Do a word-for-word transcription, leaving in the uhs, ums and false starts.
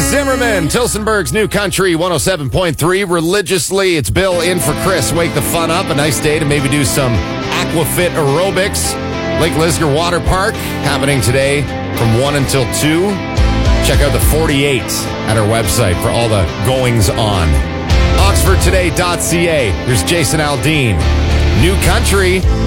Zimmerman, Tilsonburg's New Country one oh seven point three. Religiously, it's Bill in for Chris. Wake the fun up. A nice day to maybe do some Aquafit aerobics. Lake Lisgar Water Park happening today from one until two. Check out the forty-eight at our website for all the goings on. oxford today dot c a. Here's Jason Aldean. New Country.